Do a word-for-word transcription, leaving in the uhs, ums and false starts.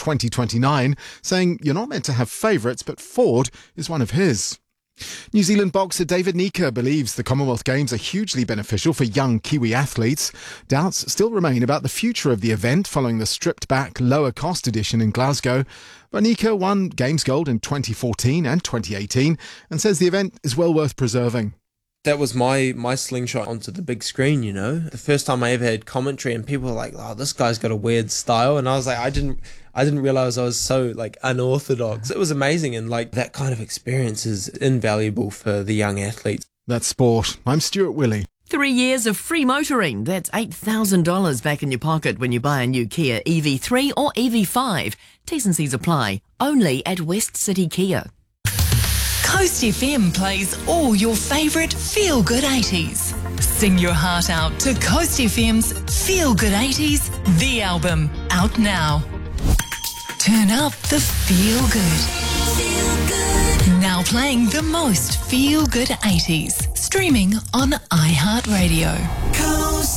twenty twenty-nine, saying you're not meant to have favourites, but Ford is one of his. New Zealand boxer David Nyika believes the Commonwealth Games are hugely beneficial for young Kiwi athletes. Doubts still remain about the future of the event following the stripped-back, lower-cost edition in Glasgow. But Nyika won Games gold in twenty fourteen and twenty eighteen and says the event is well worth preserving. That was my, my slingshot onto the big screen, you know. The first time I ever had commentary, and people were like, "Oh, this guy's got a weird style," and I was like, I didn't, I didn't realize I was so like unorthodox. It was amazing, and like that kind of experience is invaluable for the young athletes. That's sport. I'm Stuart Willey. Three years of free motoring. That's eight thousand dollars back in your pocket when you buy a new Kia E V three or E V five. T's and C's apply. Only at West City Kia. Coast F M plays all your favourite feel-good eighties. Sing your heart out to Coast F M's Feel Good eighties, the album, out now. Turn up the feel-good. Feel good. Now playing the most feel-good eighties. Streaming on iHeartRadio.